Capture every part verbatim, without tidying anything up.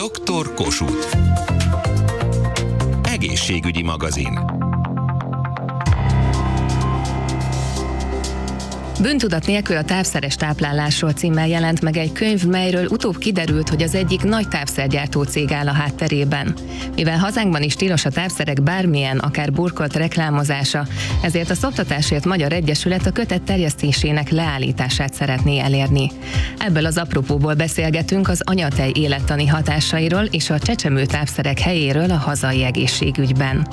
doktor Kossuth. Egészségügyi magazin. Bűntudat nélkül a távszeres táplálásról címmel jelent meg egy könyv, melyről utóbb kiderült, hogy az egyik nagy távszergyártó cég áll a hátterében. Mivel hazánkban is tilos a távszerek bármilyen, akár burkolt reklámozása, ezért a Szoptatásért Magyar Egyesület a kötet terjesztésének leállítását szeretné elérni. Ebből az apropóból beszélgetünk az anyatej élettani hatásairól és a csecsemő távszerek helyéről a hazai egészségügyben.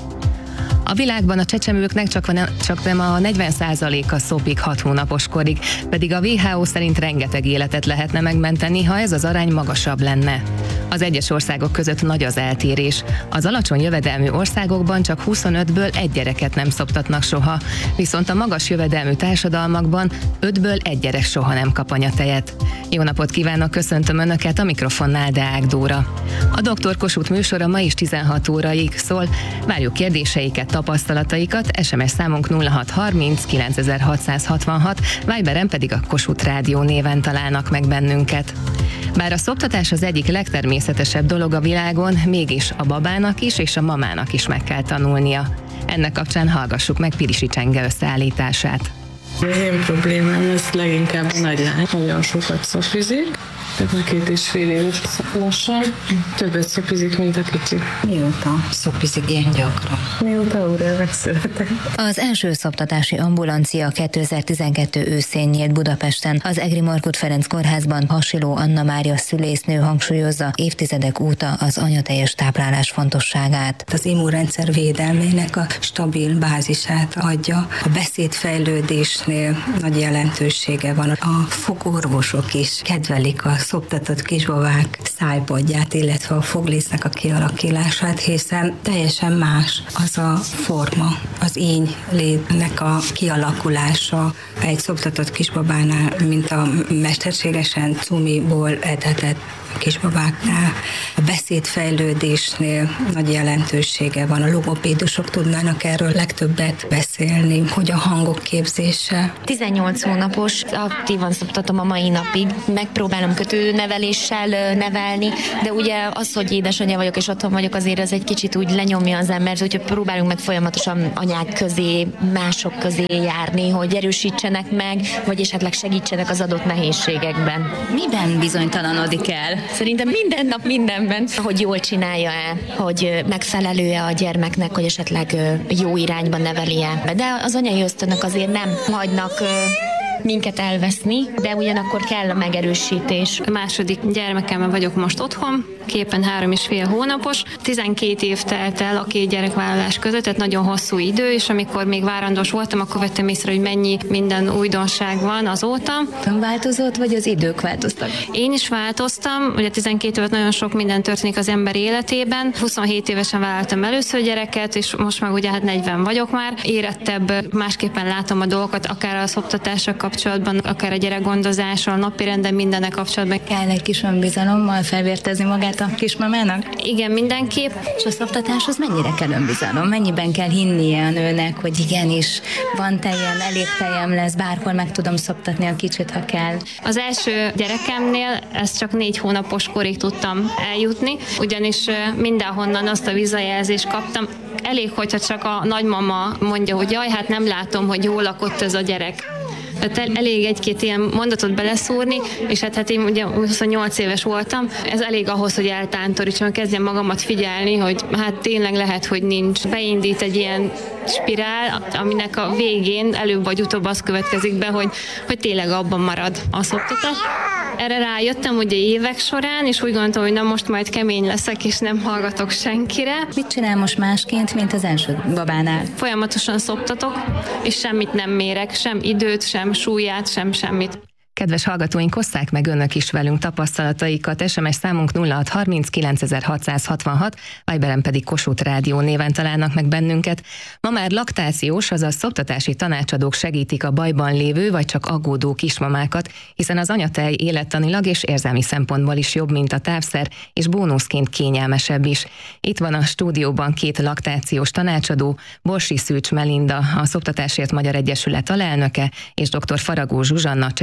A világban a csecsemőknek csak, van, csak nem a negyven százaléka szopik hat hónapos korig, pedig a dupla vé há ó szerint rengeteg életet lehetne megmenteni, ha ez az arány magasabb lenne. Az egyes országok között nagy az eltérés. Az alacsony jövedelmű országokban csak huszonötből egy gyereket nem szoptatnak soha, viszont a magas jövedelmű társadalmakban ötből egy gyerek soha nem kap anyatejet. Jó napot kívánok, köszöntöm Önöket, a mikrofonnál Deák Dóra. A doktor Kossuth műsora ma is tizenhat óraig szól, várjuk kérdéseiket, tapasztalataikat, es em es számunk nulla hat harminc kilencezerhatszázhatvanhat, Viberen pedig a Kossuth Rádió néven találnak meg bennünket. Bár a szoptatás az egyik legtermészetesebb dolog a világon, mégis a babának is és a mamának is meg kell tanulnia. Ennek kapcsán hallgassuk meg Pirisi Csenge összeállítását. Az én problémám ez leginkább a nagylány. Nagyon sokat szopizik, tehát már két és fél éves lassan. Többet szopizik, mint a kicsi. Mióta szopizik ilyen gyakran? Mióta óra megszületek. Az első szoptatási ambulancia kétezer-tizenkettő őszén nyílt Budapesten. Az Egri Markhut Ferenc kórházban Hasiló Anna Mária szülésznő hangsúlyozza évtizedek óta az anyateljes táplálás fontosságát. Az immunrendszer védelmének a stabil bázisát adja. A beszédfejlődésnél nagy jelentősége van. A fogorvosok is kedvelik a szoptatott kisbabák szájpadját, illetve a foglécnek a kialakulását, hiszen teljesen más az a forma, az ínylétnek a kialakulása egy szoptatott kisbabánál, mint a mesterségesen cumiból etetett kisbabáknál. A beszédfejlődésnél nagy jelentősége van. A logopédusok tudnának erről legtöbbet beszélni, hogy a hangok képzése. tizennyolc hónapos, aktívan szoptatom a mai napig. Megpróbálom kötőneveléssel nevelni, de ugye az, hogy édesanyja vagyok és otthon vagyok, azért az egy kicsit úgy lenyomja az embert, úgyhogy próbálunk meg folyamatosan anyák közé, mások közé járni, hogy erősítsenek meg, vagy esetleg segítsenek az adott nehézségekben. Miben bizonytalanodik el? Szerintem minden nap mindenben, hogy jól csinálja-e, hogy megfelelő-e a gyermeknek, hogy esetleg jó irányba neveli-e. De az anyai ösztönök azért nem hagynak minket elveszni, de ugyanakkor kell a megerősítés. A második gyermekemmel vagyok most otthon, képen három és fél hónapos. tizenkét év telt el a két gyerekvállalás között, tehát nagyon hosszú idő, és amikor még várandós voltam, akkor vettem észre, hogy mennyi minden újdonság van azóta. Változott, vagy az idők változtak? Én is változtam, ugye tizenkét évet nagyon sok minden történik az ember életében. huszonhét évesen vállaltam először gyereket, és most meg ugye hát negyven vagyok már. Érettebb, másképpen látom a dolgokat, akár a szoptatással kapcsolatban, akár a gyerekgondozással, napirenden, mindennek kapcsolatban. Kell egy kis önbizalommal felvértezni magát a kismamának? Igen, mindenképp. És a szoptatáshoz mennyire kell önbizalom? Mennyiben kell hinnie a nőnek, hogy igenis van tejem, elég tejem lesz, bárhol meg tudom szoptatni a kicsit, ha kell? Az első gyerekemnél ezt csak négy hónapos korig tudtam eljutni, ugyanis mindenhonnan azt a visszajelzést kaptam. Elég, hogyha csak a nagymama mondja, hogy jaj, hát nem látom, hogy jól lakott ez a gyerek. Tehát elég egy-két ilyen mondatot beleszúrni, és hát, hát én ugye huszonnyolc éves voltam, ez elég ahhoz, hogy eltántorítsam, kezdjem magamat figyelni, hogy hát tényleg lehet, hogy nincs. Beindít egy ilyen spirál, aminek a végén előbb vagy utóbb az következik be, hogy, hogy tényleg abban marad a szoptatás. Erre rájöttem ugye évek során, és úgy gondoltam, hogy na most majd kemény leszek, és nem hallgatok senkire. Mit csinál most másként, mint az első babánál? Folyamatosan szoptatok, és semmit nem mérek, sem időt, sem súlyát, sem semmit. Kedves hallgatóink, osszák meg Önök is velünk tapasztalataikat. es em es számunk nulla hat harminc kilencezerhatszázhatvanhat, Viberen pedig Kossuth Rádió néven találnak meg bennünket. Ma már laktációs, azaz szoptatási tanácsadók segítik a bajban lévő vagy csak aggódó kismamákat, hiszen az anyatej élettanilag és érzelmi szempontból is jobb, mint a távszer, és bónuszként kényelmesebb is. Itt van a stúdióban két laktációs tanácsadó, Borsi Szűcs Melinda, a Szoptatásért Magyar Egyesület alelnöke, és dr. Faragó Zsuzsanna, csecsemő és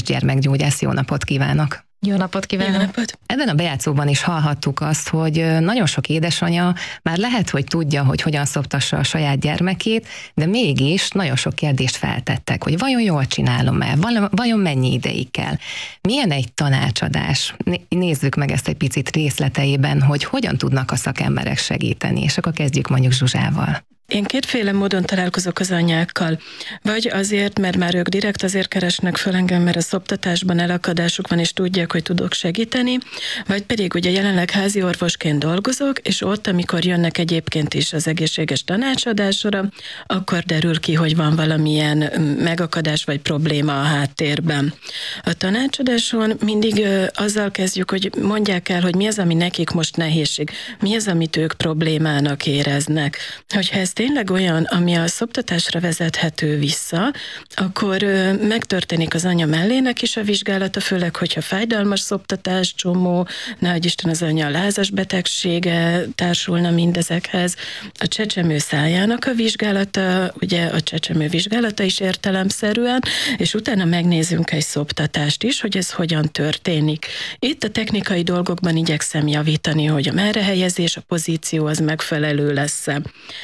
gyermekgyógyász, jó napot kívánok! Jó napot kívánok! Jó napot. Ebben a bejátszóban is hallhattuk azt, hogy nagyon sok édesanya már lehet, hogy tudja, hogy hogyan szoptassa a saját gyermekét, de mégis nagyon sok kérdést feltettek, hogy vajon jól csinálom-e, vajon mennyi ideig kell. Milyen egy tanácsadás? Nézzük meg ezt egy picit részleteiben, hogy hogyan tudnak a szakemberek segíteni, és akkor kezdjük mondjuk Zsuzsával. Én kétféle módon találkozok az anyákkal. Vagy azért, mert már ők direkt azért keresnek föl engem, mert a szoptatásban elakadásuk van, és tudják, hogy tudok segíteni, vagy pedig ugye jelenleg házi orvosként dolgozok, és ott, amikor jönnek egyébként is az egészséges tanácsadásra, akkor derül ki, hogy van valamilyen megakadás vagy probléma a háttérben. A tanácsadáson mindig azzal kezdjük, hogy mondják el, hogy mi az, ami nekik most nehézség, mi az, amit ők problémának éreznek. Hogyha ezt tényleg olyan, ami a szoptatásra vezethető vissza, akkor ö, megtörténik az anya mellének is a vizsgálata, főleg, hogyha fájdalmas szoptatás, csomó, nehogy Isten az anya lázas betegsége társulna mindezekhez. A csecsemő szájának a vizsgálata, ugye a csecsemő vizsgálata is értelemszerűen, és utána megnézünk egy szoptatást is, hogy ez hogyan történik. Itt a technikai dolgokban igyekszem javítani, hogy a merrehelyezés, a pozíció az megfelelő lesz-e.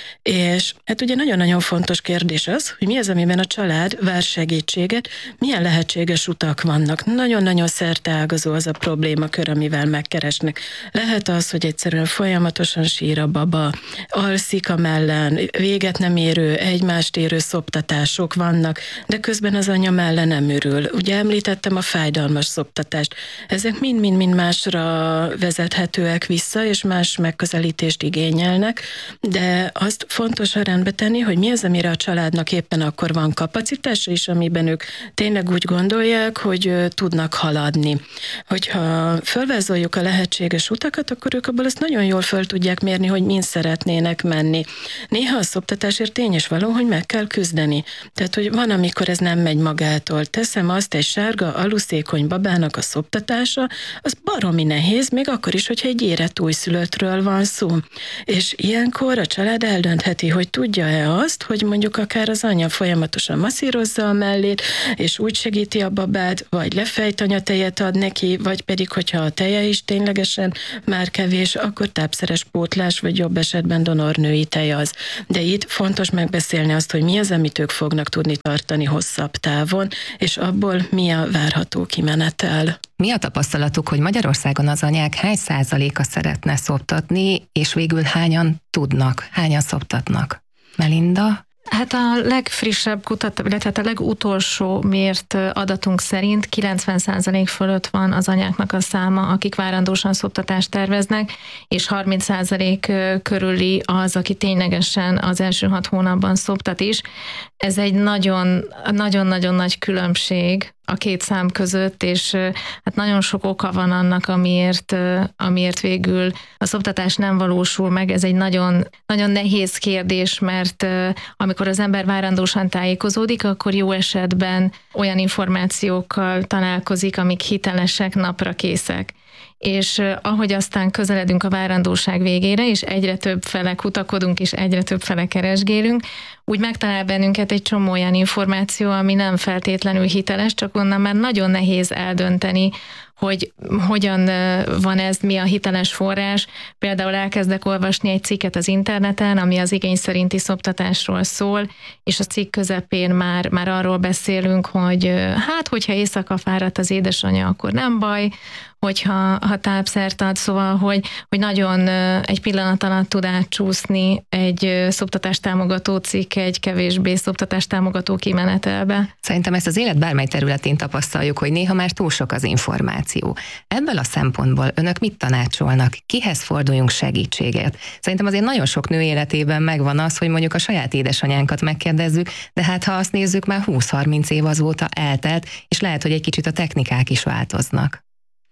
És hát ugye nagyon-nagyon fontos kérdés az, hogy mi az, amiben a család vár segítséget, milyen lehetséges utak vannak. Nagyon-nagyon szerteágazó az a problémakör, amivel megkeresnek. Lehet az, hogy egyszerűen folyamatosan sír a baba, alszik a mellen, véget nem érő, egymást érő szoptatások vannak, de közben az anya melle nem örül. Ugye említettem a fájdalmas szoptatást. Ezek mind-mind-mind másra vezethetőek vissza, és más megközelítést igényelnek, de azt fontos rendbe tenni, hogy mi az, amire a családnak éppen akkor van kapacitása is, amiben ők tényleg úgy gondolják, hogy tudnak haladni. Hogyha fölvázoljuk a lehetséges utakat, akkor ők abból azt nagyon jól föl tudják mérni, hogy mind szeretnének menni. Néha a szoptatásért tény és való, hogy meg kell küzdeni. Tehát, hogy van, amikor ez nem megy magától. Teszem azt, egy sárga, aluszékony babának a szoptatása, az baromi nehéz, még akkor is, hogyha egy érett újszülöttről van szó. És ilyenkor a család eldöntheti, hogy tudja-e azt, hogy mondjuk akár az anya folyamatosan masszírozza a mellét, és úgy segíti a babát, vagy lefejtanyatejet ad neki, vagy pedig, hogyha a teje is ténylegesen már kevés, akkor tápszeres pótlás, vagy jobb esetben donornői tej az. De itt fontos megbeszélni azt, hogy mi az, amit ők fognak tudni tartani hosszabb távon, és abból mi a várható kimenetel. Mi a tapasztalatuk, hogy Magyarországon az anyák hány százaléka szeretne szoptatni, és végül hányan tudnak, hányan szoptatnak? Melinda? Hát a legfrissebb kutatás, illetve a legutolsó mért adatunk szerint kilencven százalék fölött van az anyáknak a száma, akik várandósan szoptatást terveznek, és harminc százalék körüli az, aki ténylegesen az első hat hónapban szoptat is. Ez egy nagyon, nagyon-nagyon nagy különbség a két szám között, és hát nagyon sok oka van annak, amiért, amiért végül a szoptatás nem valósul meg. Ez egy nagyon, nagyon nehéz kérdés, mert amikor az ember várandósan tájékozódik, akkor jó esetben olyan információkkal találkozik, amik hitelesek, napra készek. És ahogy aztán közeledünk a várandóság végére, és egyre több fele kutakodunk, és egyre több fele keresgélünk, úgy megtalál bennünket egy csomó olyan információ, ami nem feltétlenül hiteles, csak onnan már nagyon nehéz eldönteni, hogy hogyan van ez, mi a hiteles forrás. Például elkezdek olvasni egy cikket az interneten, ami az igény szerinti szoptatásról szól, és a cikk közepén már, már arról beszélünk, hogy hát, hogyha éjszaka fáradt az édesanyja, akkor nem baj, hogyha ha tápszert ad, szóval, hogy, hogy nagyon egy pillanat alatt tud átcsúszni egy szoptatást támogató cikk egy kevésbé szoptatást támogató kimenetelbe. Szerintem ezt az élet bármely területén tapasztaljuk, hogy néha már túl sok az információ. Ebből a szempontból önök mit tanácsolnak? Kihez forduljunk segítséget? Szerintem azért nagyon sok nő életében megvan az, hogy mondjuk a saját édesanyánkat megkérdezzük, de hát ha azt nézzük, már húsz-harminc év azóta eltelt, és lehet, hogy egy kicsit a technikák is változnak.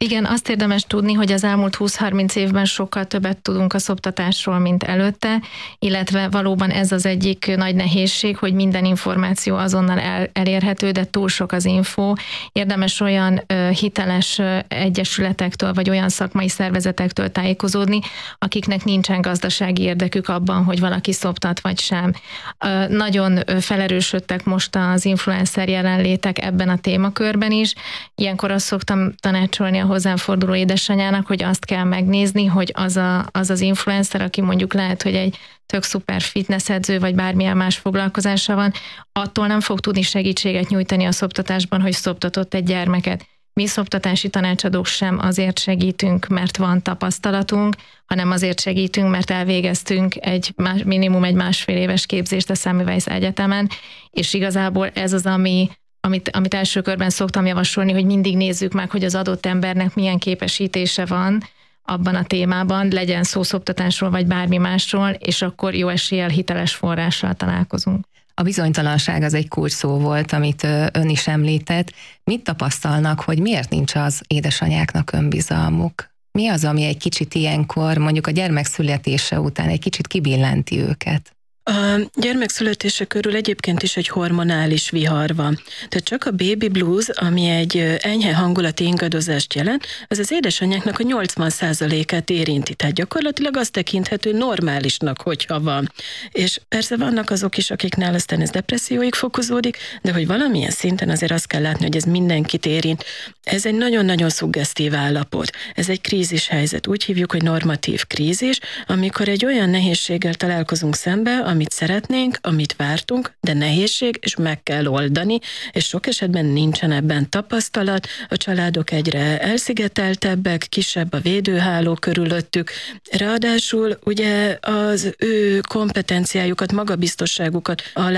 Igen, azt érdemes tudni, hogy az elmúlt húsz-harminc évben sokkal többet tudunk a szoptatásról, mint előtte, illetve valóban ez az egyik nagy nehézség, hogy minden információ azonnal el, elérhető, de túl sok az info. Érdemes olyan ö, hiteles ö, egyesületektől, vagy olyan szakmai szervezetektől tájékozódni, akiknek nincsen gazdasági érdekük abban, hogy valaki szoptat vagy sem. Ö, nagyon ö, felerősödtek most az influencer jelenlétek ebben a témakörben is. Ilyenkor azt szoktam tanácsolni a hozzám forduló édesanyának, hogy azt kell megnézni, hogy az, a, az az influencer, aki mondjuk lehet, hogy egy tök szuper fitnessedző, vagy bármilyen más foglalkozása van, attól nem fog tudni segítséget nyújtani a szoptatásban, hogy szoptatott egy gyermeket. Mi szoptatási tanácsadók sem azért segítünk, mert van tapasztalatunk, hanem azért segítünk, mert elvégeztünk egy más, minimum egy másfél éves képzést a Semmelweis Egyetemen, és igazából ez az, ami Amit, amit első körben szoktam javasolni, hogy mindig nézzük meg, hogy az adott embernek milyen képesítése van abban a témában, legyen szó szoptatásról vagy bármi másról, és akkor jó eséllyel hiteles forrással találkozunk. A bizonytalanság az egy kulcs szó volt, amit ön is említett. Mit tapasztalnak, hogy miért nincs az édesanyáknak önbizalmuk? Mi az, ami egy kicsit ilyenkor, mondjuk a gyermek születése után egy kicsit kibillenti őket? A gyermek születése körül egyébként is egy hormonális vihar van. Tehát csak a baby blues, ami egy enyhe hangulati ingadozást jelent, az az édesanyáknak a nyolcvan százalékát érinti. Tehát gyakorlatilag azt tekinthető normálisnak, hogyha van. És persze vannak azok is, akiknál aztán ez depresszióig fokozódik, de hogy valamilyen szinten azért azt kell látni, hogy ez mindenkit érint. Ez egy nagyon-nagyon szuggesztív állapot. Ez egy krízis helyzet. Úgy hívjuk, hogy normatív krízis, amikor egy olyan nehézséggel találkozunk szembe, amit szeretnénk, amit vártunk, de nehézség, és meg kell oldani, és sok esetben nincsen ebben tapasztalat, a családok egyre elszigeteltebbek, kisebb a védőháló körülöttük, ráadásul ugye az ő kompetenciájukat, magabiztosságukat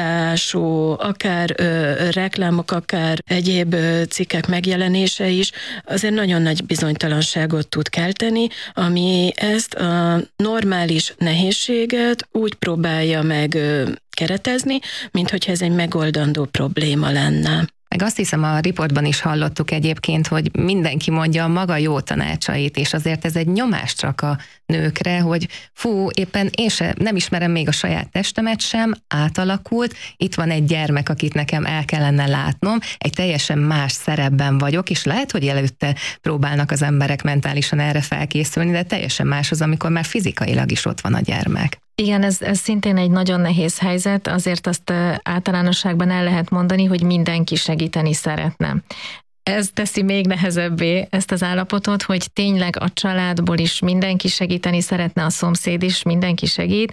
alásó, akár ö, reklámok, akár egyéb ö, cikkek megjelenése is azért nagyon nagy bizonytalanságot tud kelteni, ami ezt a normális nehézséget úgy próbálja meg ö, keretezni, mint hogyha ez egy megoldandó probléma lenne. Meg azt hiszem, a riportban is hallottuk egyébként, hogy mindenki mondja a maga jó tanácsait, és azért ez egy nyomás csak a nőkre, hogy fú, éppen én sem, nem ismerem még a saját testemet sem, átalakult, itt van egy gyermek, akit nekem el kellene látnom, egy teljesen más szerepben vagyok, és lehet, hogy előtte próbálnak az emberek mentálisan erre felkészülni, de teljesen más az, amikor már fizikailag is ott van a gyermek. Igen, ez, ez szintén egy nagyon nehéz helyzet, azért azt általánosságban el lehet mondani, hogy mindenki segíteni szeretne. Ez teszi még nehezebbé ezt az állapotot, hogy tényleg a családból is mindenki segíteni szeretne, a szomszéd is mindenki segít,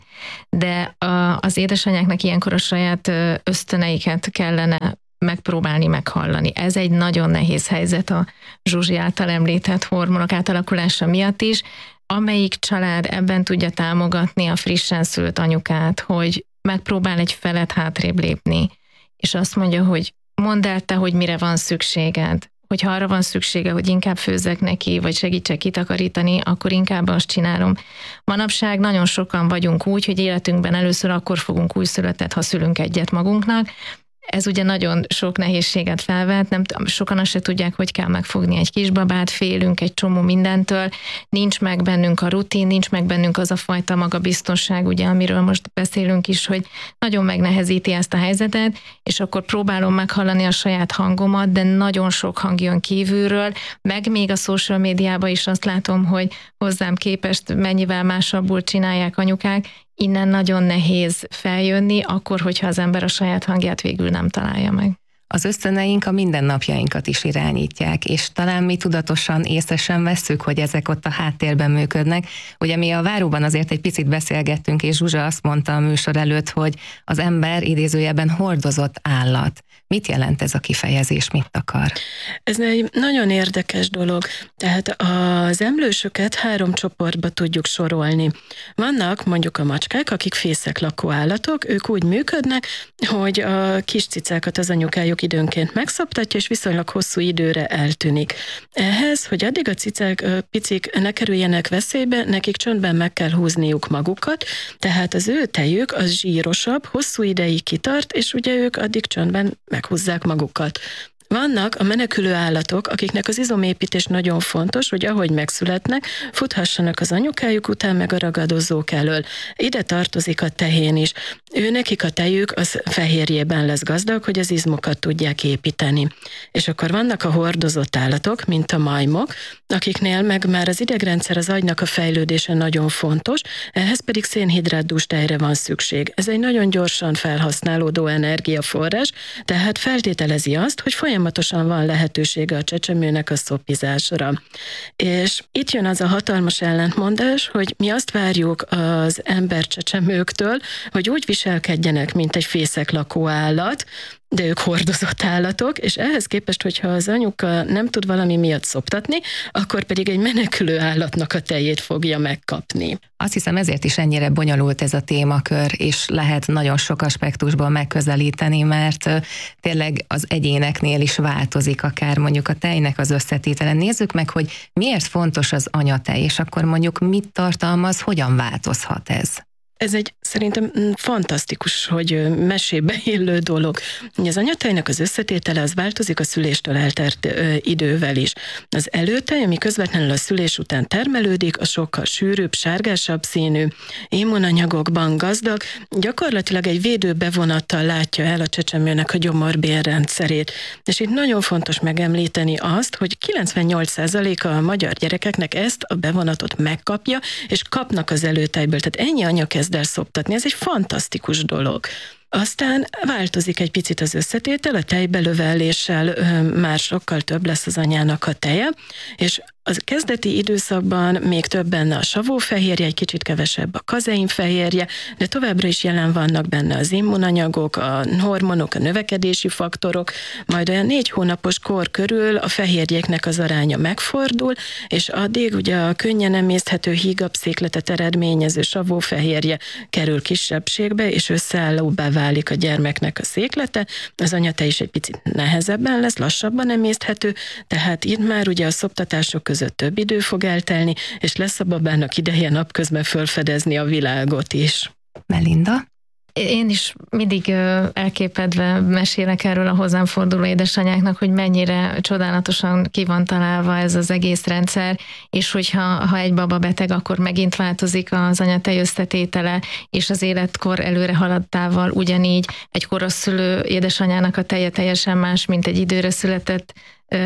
de az édesanyáknak ilyenkor a saját ösztöneiket kellene megpróbálni meghallani. Ez egy nagyon nehéz helyzet a Zsuzsi által említett hormonok átalakulása miatt is. Amelyik család ebben tudja támogatni a frissen szült anyukát, hogy megpróbál egy felet hátrébb lépni, és azt mondja, hogy mondd el te, hogy mire van szükséged. Hogyha arra van szüksége, hogy inkább főzzek neki, vagy segítsek kitakarítani, akkor inkább azt csinálom. Manapság nagyon sokan vagyunk úgy, hogy életünkben először akkor fogunk újszülöttet, ha szülünk egyet magunknak. Ez ugye nagyon sok nehézséget felvet, nem, sokan azt se tudják, hogy kell megfogni egy kisbabát, félünk egy csomó mindentől, nincs meg bennünk a rutin, nincs meg bennünk az a fajta magabiztosság, ugye, amiről most beszélünk is, hogy nagyon megnehezíti ezt a helyzetet, és akkor próbálom meghallani a saját hangomat, de nagyon sok hang jön kívülről, meg még a social médiában is azt látom, hogy hozzám képest mennyivel másabbul csinálják anyukák, innen nagyon nehéz feljönni, akkor, hogyha az ember a saját hangját végül nem találja meg. Az ösztöneink a mindennapjainkat is irányítják, és talán mi tudatosan észre sem vesszük, hogy ezek ott a háttérben működnek. Ugye mi a váróban azért egy picit beszélgettünk, és Zsuzsa azt mondta a műsor előtt, hogy az ember idézőjelben hordozott állat. Mit jelent ez a kifejezés, mit akar? Ez egy nagyon érdekes dolog. Tehát az emlősöket három csoportba tudjuk sorolni. Vannak mondjuk a macskák, akik fészek lakó állatok, ők úgy működnek, hogy a kis cicákat az anyukájuk időnként megszoptatja, és viszonylag hosszú időre eltűnik. Ehhez, hogy addig a cicák, a picik ne kerüljenek veszélybe, nekik csöndben meg kell húzniuk magukat, tehát az ő tejük az zsírosabb, hosszú ideig kitart, és ugye ők addig csöndben meghúzzák magukat. Vannak a menekülő állatok, akiknek az izomépítés nagyon fontos, hogy ahogy megszületnek, futhassanak az anyukájuk után, meg a ragadozók elől. Ide tartozik a tehén is. Ő nekik a tejük az fehérjében lesz gazdag, hogy az izmokat tudják építeni. És akkor vannak a hordozott állatok, mint a majmok, akiknél meg már az idegrendszer, az agynak a fejlődése nagyon fontos, ehhez pedig szénhidrát tejre van szükség. Ez egy nagyon gyorsan felhasználódó energiaforrás, tehát feltételezi azt, hogy folyamatosan van lehetősége a csecsemőnek a szopizásra. És itt jön az a hatalmas ellentmondás, hogy mi azt várjuk az embercsecsemőktől, hogy úgy viselkedjenek, mint egy fészeklakó állat, de ők hordozott állatok, és ehhez képest, hogyha az anyuka nem tud valami miatt szoptatni, akkor pedig egy menekülő állatnak a tejét fogja megkapni. Azt hiszem, ezért is ennyire bonyolult ez a témakör, és lehet nagyon sok aspektusból megközelíteni, mert tényleg az egyéneknél is változik akár mondjuk a tejnek az összetétele. Nézzük meg, hogy miért fontos az anyatej, és akkor mondjuk mit tartalmaz, hogyan változhat ez. Ez egy szerintem fantasztikus, hogy mesébe illő dolog. Az anyatejnek az összetétele az változik a szüléstől eltelt ö, idővel is. Az előtej, ami közvetlenül a szülés után termelődik, a sokkal sűrűbb, sárgásabb színű, immunanyagokban gazdag, gyakorlatilag egy védőbevonattal látja el a csecsemőnek a gyomorbélrendszerét. És itt nagyon fontos megemlíteni azt, hogy kilencvennyolc százaléka a magyar gyerekeknek ezt a bevonatot megkapja, és kapnak az előtejből. Tehát ennyi anya kezd el szoptatni. Ez egy fantasztikus dolog. Aztán változik egy picit az összetétel, a tejbelöveléssel már sokkal több lesz az anyának a teje, és az kezdeti időszakban még több benne a savófehérje, egy kicsit kevesebb a kazeinfehérje, de továbbra is jelen vannak benne az immunanyagok, a hormonok, a növekedési faktorok, majd olyan négy hónapos kor körül a fehérjéknek az aránya megfordul, és addig ugye a könnyen emészthető hígabb székletet eredményező savófehérje kerül kisebbségbe, és összeállóbbá válik a gyermeknek a széklete, az anyatej is egy picit nehezebben lesz, lassabban emészthető, tehát itt már ugye a szoptatások között több idő fog eltelni, és lesz a babának ideje napközben felfedezni a világot is. Melinda? Én is mindig elképedve mesélek erről a hozzám forduló édesanyáknak, hogy mennyire csodálatosan ki van találva ez az egész rendszer, és hogyha ha egy baba beteg, akkor megint változik az anyatej összetétele, és az életkor előre haladtával ugyanígy egy koroszülő édesanyának a teje teljesen más, mint egy időre született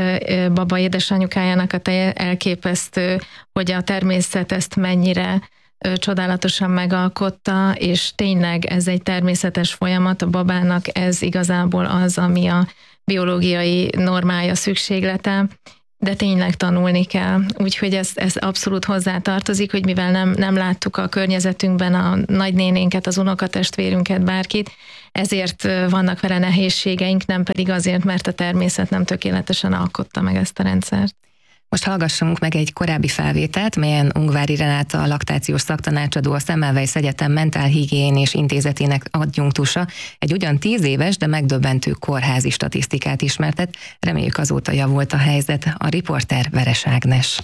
baba édesanyukájának a teje. Elképesztő, hogy a természet ezt mennyire csodálatosan megalkotta, és tényleg ez egy természetes folyamat, a babának ez igazából az, ami a biológiai normája, szükséglete, de tényleg tanulni kell. Úgyhogy ez, ez abszolút hozzátartozik, hogy mivel nem, nem láttuk a környezetünkben a nagynénénket, az unokatestvérünket, bárkit, ezért vannak vele nehézségeink, nem pedig azért, mert a természet nem tökéletesen alkotta meg ezt a rendszert. Most hallgassunk meg egy korábbi felvételt, melyen Ungvári Renáta, a laktációs szaktanácsadó, a Semmelweis Egyetem Mentálhigiénés Intézetének adjunktusa egy ugyan tíz éves, de megdöbbentő kórházi statisztikát ismertet. Reméljük azóta javult a helyzet. A riporter Veres Ágnes.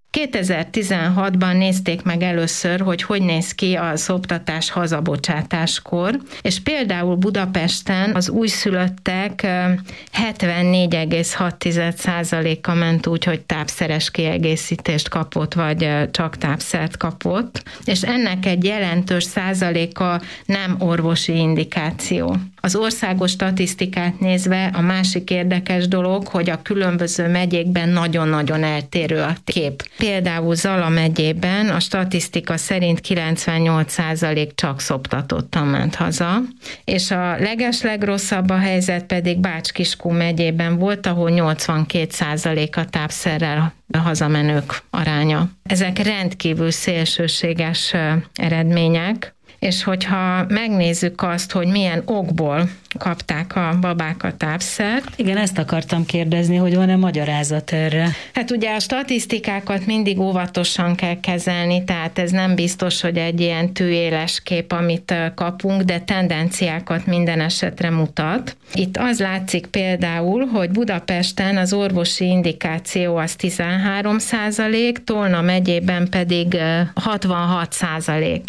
kétezer-tizenhatban nézték meg először, hogy hogy néz ki a szoptatás hazabocsátáskor, és például Budapesten az újszülöttek hetvennégy egész hat százaléka ment úgy, hogy tápszeres kiegészítést kapott, vagy csak tápszert kapott, és ennek egy jelentős százaléka nem orvosi indikáció. Az országos statisztikát nézve a másik érdekes dolog, hogy a különböző megyékben nagyon-nagyon eltérő a kép. Például Zala megyében a statisztika szerint kilencvennyolc százalék csak szoptatottan ment haza, és a legeslegrosszabb a helyzet pedig Bács-Kiskun megyében volt, ahol nyolcvankét százalék a tápszerrel hazamenők aránya. Ezek rendkívül szélsőséges eredmények, és hogyha megnézzük azt, hogy milyen okból kapták a babák a tápszert. Igen, ezt akartam kérdezni, hogy van-e magyarázat erre? Hát ugye a statisztikákat mindig óvatosan kell kezelni, tehát ez nem biztos, hogy egy ilyen tűéles kép, amit kapunk, de tendenciákat minden esetre mutat. Itt az látszik például, hogy Budapesten az orvosi indikáció az tizenhárom százalék, Tolna megyében pedig hatvanhat százalék.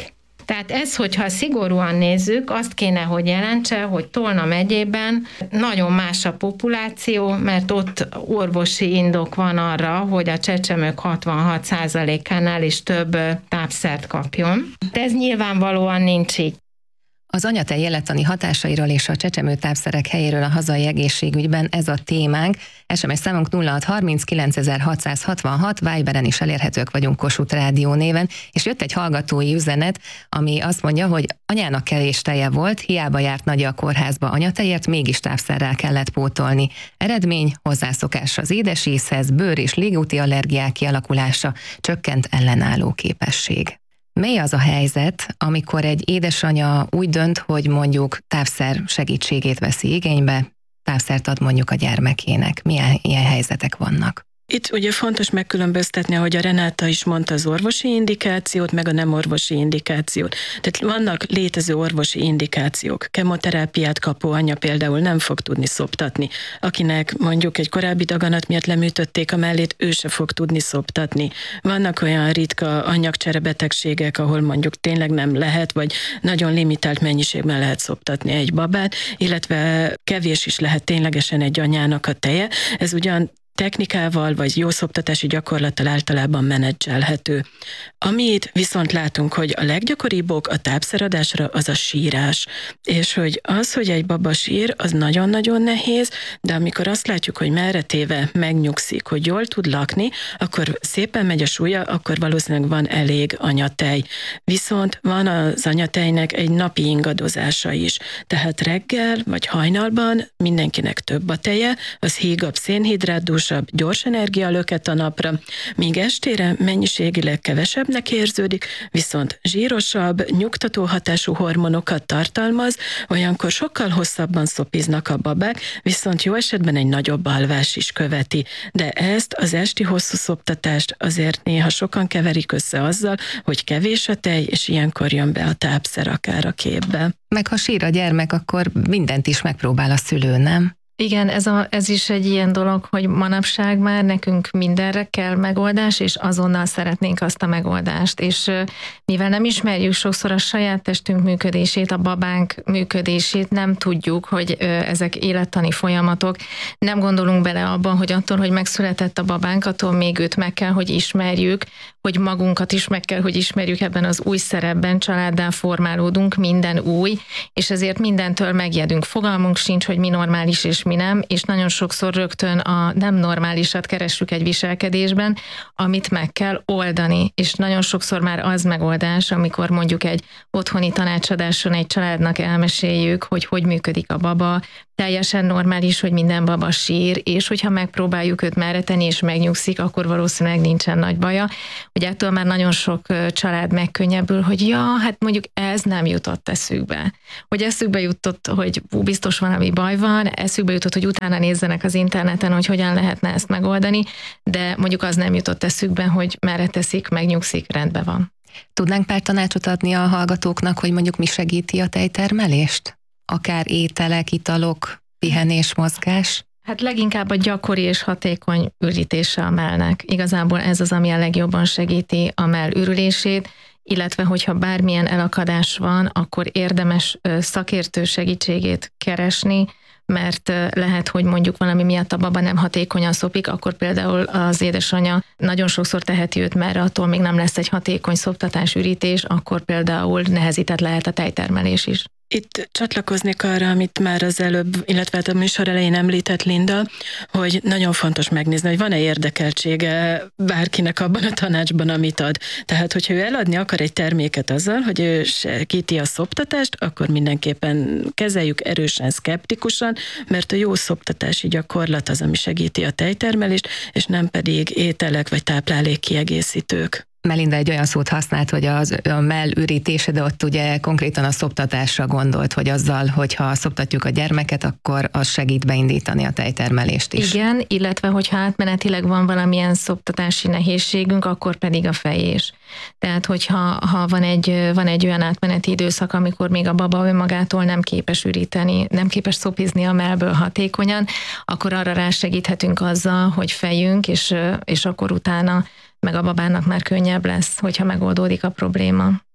Tehát ez, hogyha szigorúan nézzük, azt kéne, hogy jelentse, hogy Tolna megyében nagyon más a populáció, mert ott orvosi indok van arra, hogy a csecsemők hatvanhat százalékánál is több tápszert kapjon. De ez nyilvánvalóan nincs így. Az anyatej élettani hatásairól és a csecsemőtápszerek helyéről a hazai egészségügyben ez a témánk. es em es számunk nulla hat harminc kilencezer-hatszázhatvanhat, Viberen is elérhetők vagyunk Kossuth Rádió néven, és jött egy hallgatói üzenet, ami azt mondja, hogy anyának kevés teje volt, hiába járt nagyja a kórházba anyatejért, mégis tápszerrel kellett pótolni. Eredmény, hozzászokás az édesízhez, bőr- és légúti allergiák kialakulása, csökkent ellenálló képesség. Mely az a helyzet, amikor egy édesanya úgy dönt, hogy mondjuk tápszer segítségét veszi igénybe, tápszert ad mondjuk a gyermekének? Milyen ilyen helyzetek vannak? Itt ugye fontos megkülönböztetni, ahogy a Renáta is mondta, az orvosi indikációt, meg a nem orvosi indikációt. Tehát vannak létező orvosi indikációk. Kemoterápiát kapó anya például nem fog tudni szoptatni. Akinek mondjuk egy korábbi daganat miatt leműtötték a mellét, ő se fog tudni szoptatni. Vannak olyan ritka anyagcserebetegségek, ahol mondjuk tényleg nem lehet, vagy nagyon limitált mennyiségben lehet szoptatni egy babát, illetve kevés is lehet ténylegesen egy anyának a teje. Ez ugyan technikával vagy jó szoptatási gyakorlattal általában menedzselhető. Amit viszont látunk, hogy a leggyakoribb ok a tápszeradásra az a sírás. És hogy az, hogy egy baba sír, az nagyon-nagyon nehéz, de amikor azt látjuk, hogy merre téve megnyugszik, hogy jól tud lakni, akkor szépen megy a súlya, akkor valószínűleg van elég anyatej. Viszont van az anyatejnek egy napi ingadozása is. Tehát reggel vagy hajnalban mindenkinek több a teje, az hígabb szénhidrátdús, gyors energialöket a napra, míg estére mennyiségileg kevesebbnek érződik, viszont zsírosabb, nyugtató hatású hormonokat tartalmaz, olyankor sokkal hosszabban szopiznak a babák, viszont jó esetben egy nagyobb alvás is követi. De ezt az esti hosszú szoptatást azért néha sokan keverik össze azzal, hogy kevés a tej, és ilyenkor jön be a tápszer akár a képbe. Meg ha sír a gyermek, akkor mindent is megpróbál a szülő, nem? Igen, ez, a, ez is egy ilyen dolog, hogy manapság már nekünk mindenre kell megoldás, és azonnal szeretnénk azt a megoldást. És mivel nem ismerjük sokszor a saját testünk működését, a babánk működését, nem tudjuk, hogy ezek élettani folyamatok. Nem gondolunk bele abban, hogy attól, hogy megszületett a babánk, attól még őt meg kell, hogy ismerjük, hogy magunkat is meg kell, hogy ismerjük ebben az új szerepben, családdá formálódunk, minden új, és ezért mindentől megjedünk. Fogalmunk sincs, hogy mi normális és mi nem, és nagyon sokszor rögtön a nem normálisat keressük egy viselkedésben, amit meg kell oldani. És nagyon sokszor már az megoldás, amikor mondjuk egy otthoni tanácsadáson egy családnak elmeséljük, hogy hogy működik a baba, teljesen normális, hogy minden baba sír, és hogyha megpróbáljuk őt merre tenni, és megnyugszik, akkor valószínűleg nincsen nagy baja. Ugye ettől már nagyon sok család megkönnyebbül, hogy ja, hát mondjuk ez nem jutott eszükbe. Hogy eszükbe jutott, hogy biztos valami baj van, eszükbe jutott, hogy utána nézzenek az interneten, hogy hogyan lehetne ezt megoldani, de mondjuk az nem jutott eszükbe, hogy merre teszik, megnyugszik, rendben van. Tudnánk pár tanácsot adni a hallgatóknak, hogy mondjuk mi segíti a tejtermelést? Akár ételek, italok, pihenés, mozgás? Hát leginkább a gyakori és hatékony ürítése a mellnek. Igazából ez az, ami a legjobban segíti a mell ürülését, illetve hogyha bármilyen elakadás van, akkor érdemes szakértő segítségét keresni, mert lehet, hogy mondjuk valami miatt a baba nem hatékonyan szopik, akkor például az édesanyja nagyon sokszor teheti őt, mert attól még nem lesz egy hatékony szoptatás, ürítés, akkor például nehezített lehet a tejtermelés is. Itt csatlakoznék arra, amit már az előbb, illetve a műsor elején említett Linda, hogy nagyon fontos megnézni, hogy van-e érdekeltsége bárkinek abban a tanácsban, amit ad. Tehát, hogyha ő eladni akar egy terméket azzal, hogy ő segíti a szoptatást, akkor mindenképpen kezeljük erősen, szkeptikusan, mert a jó szoptatási gyakorlat az, ami segíti a tejtermelést, és nem pedig ételek vagy táplálékkiegészítők. Melinda egy olyan szót használt, hogy az, a mell ürítése, de ott ugye konkrétan a szoptatásra gondolt, hogy azzal, hogyha szoptatjuk a gyermeket, akkor az segít beindítani a tejtermelést is. Igen, illetve hogyha átmenetileg van valamilyen szoptatási nehézségünk, akkor pedig a fejés. Tehát, hogyha ha van, egy, van egy olyan átmeneti időszak, amikor még a baba önmagától nem képes üríteni, nem képes szopizni a mellből hatékonyan, akkor arra rásegíthetünk azzal, hogy fejünk, és, és akkor utána meg a babának már könnyebb lesz, hogyha megoldódik a probléma.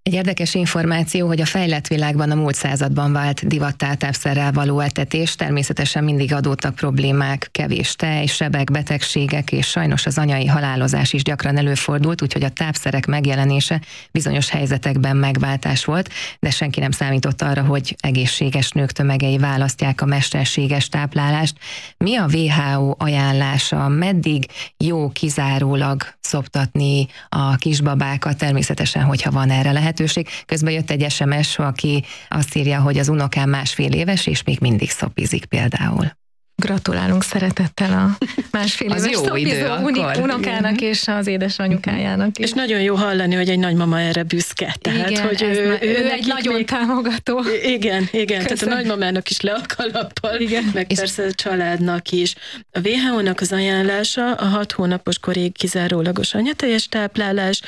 Egy érdekes információ, hogy a fejlett világban a múlt században vált divattá tápszerrel való etetés, természetesen mindig adódtak problémák, kevés tej, sebek, betegségek, és sajnos az anyai halálozás is gyakran előfordult, úgyhogy a tápszerek megjelenése bizonyos helyzetekben megváltás volt, de senki nem számított arra, hogy egészséges nők tömegei választják a mesterséges táplálást. Mi a vé há o ajánlása? Meddig jó kizárólag szoptatni a kisbabákat? Természetesen, hogyha van erre lehetőség. Közben jött egy es em es, aki azt írja, hogy az unokám másfél éves, és még mindig szopizik például. Gratulálunk szeretettel a másfél éves szopizó unokának és az édesanyukájának. És nagyon jó hallani, hogy egy nagymama erre büszke. Tehát, igen, hogy ő, ő, ő egy nagyon még... támogató. Igen, igen, tehát a nagymamának is le a kalappal, igen. meg és... persze a családnak is. A vé há o-nak az ajánlása a hat hónapos korig kizárólagos anyatejes táplálás,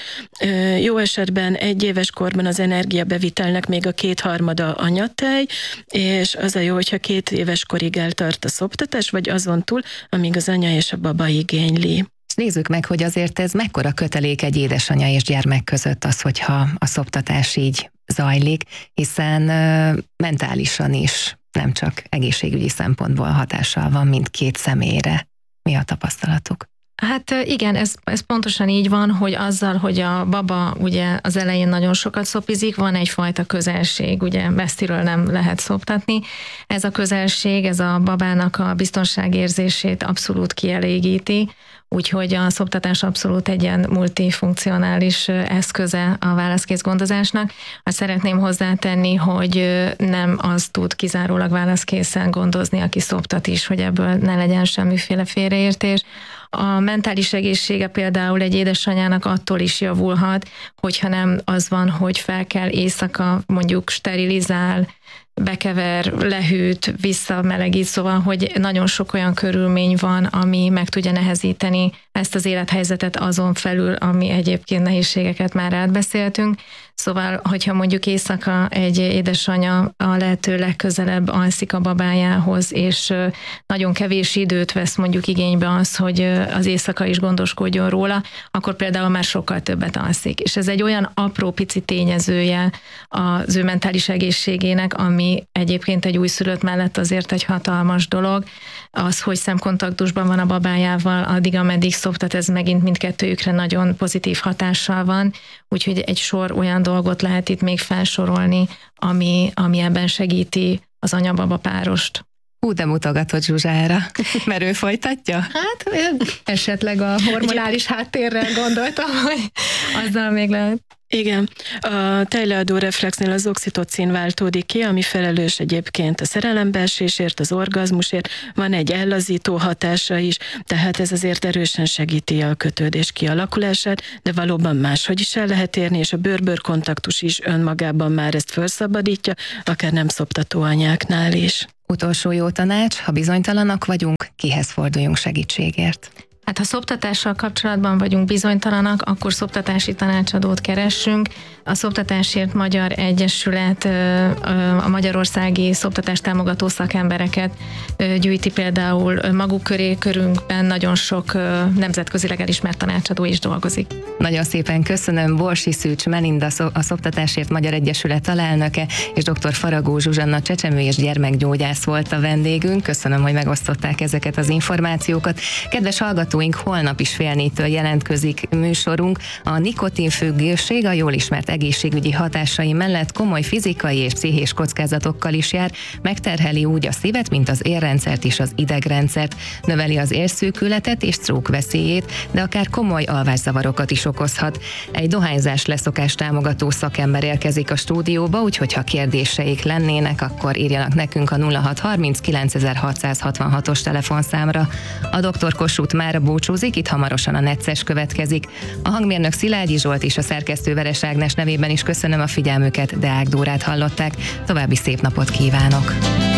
jó esetben egy éves korban az energiabevitelnek még a kétharmada anyatej, és az a jó, hogyha két éves korig eltart a szoptatás, vagy azon túl, amíg az anya és a baba igényli. Nézzük meg, hogy azért ez mekkora kötelék egy édesanya és gyermek között az, hogyha a szoptatás így zajlik, hiszen uh, mentálisan is, nem csak egészségügyi szempontból hatással van mindkét személyre. Mi a tapasztalatuk? Hát igen, ez, ez pontosan így van, hogy azzal, hogy a baba ugye az elején nagyon sokat szopizik, van egyfajta közelség, ugye messziről nem lehet szoptatni. Ez a közelség, ez a babának a biztonságérzését abszolút kielégíti, úgyhogy a szoptatás abszolút egy ilyen multifunkcionális eszköze a válaszkész gondozásnak. Azt szeretném hozzátenni, hogy nem az tud kizárólag válaszkészen gondozni, aki szoptat is, hogy ebből ne legyen semmiféle félreértés. A mentális egészsége például egy édesanyának attól is javulhat, hogyha nem az van, hogy fel kell éjszaka, mondjuk sterilizál, bekever, lehűt, visszamelegít, szóval, hogy nagyon sok olyan körülmény van, ami meg tudja nehezíteni ezt az élethelyzetet azon felül, ami egyébként nehézségeket már átbeszéltünk. Szóval, hogyha mondjuk éjszaka egy édesanya a lehető legközelebb alszik a babájához, és nagyon kevés időt vesz mondjuk igénybe az, hogy az éjszaka is gondoskodjon róla, akkor például már sokkal többet alszik. És ez egy olyan apró pici tényezője az ő mentális egészségének, ami egyébként egy újszülött mellett azért egy hatalmas dolog. Az, hogy szemkontaktusban van a babájával, addig, ameddig szoptat, ez megint mindkettőjükre nagyon pozitív hatással van, úgyhogy egy sor olyan dolgot lehet itt még felsorolni, ami, ami ebben segíti az anya-baba párost. Hú, de mutogatott Zsuzsára, mert ő folytatja? Hát esetleg a hormonális háttérrel gondoltam, hogy azzal még lehet. Igen, a tejleadó reflexnél az oxitocin váltódik ki, ami felelős egyébként a szerelembeesésért, az orgazmusért, van egy ellazító hatása is, tehát ez azért erősen segíti a kötődés kialakulását, de valóban máshogy is el lehet érni, és a bőr-bőr kontaktus is önmagában már ezt felszabadítja, akár nem szoptató anyáknál is. Utolsó jó tanács, ha bizonytalanak vagyunk, kihez forduljunk segítségért? Hát ha szoptatással kapcsolatban vagyunk bizonytalanak, akkor szoptatási tanácsadót keressünk. A Szoptatásért Magyar Egyesület a magyarországi szoptatás támogató szakembereket gyűjti például maguk köré, körünkben nagyon sok nemzetközileg elismert tanácsadó is dolgozik. Nagyon szépen köszönöm, Borsi Szűcs Melinda, a Szoptatásért Magyar Egyesület alelnöke, és dr. Faragó Zsuzsanna csecsemő és gyermekgyógyász volt a vendégünk. Köszönöm, hogy megosztották ezeket az információkat. Kedves hallgatóink, holnap is fél négytől jelentkezik műsorunk. A nikotinfüggőség a jól ismert egészségügyi hatásai mellett komoly fizikai és pszichés kockázatokkal is jár, megterheli úgy a szívet, mint az érrendszert és az idegrendszert, növeli az érszűkületet és stroke veszélyét, de akár komoly alvászavarokat is okozhat. Egy dohányzás leszokás támogató szakember érkezik a stúdióba, úgyhogy ha kérdéseik lennének, akkor írjanak nekünk a nulla hat harminc kilencezerhatszázhatvanhatos telefonszámra. A doktor Kossuth mára búcsúzik, itt hamarosan a Necces következik. A hangmérnök Szilágyi Zsolt és a szerkesztő Veres Ágnes nevében is köszönöm a figyelmüket, Deák Dórát hallották. További szép napot kívánok!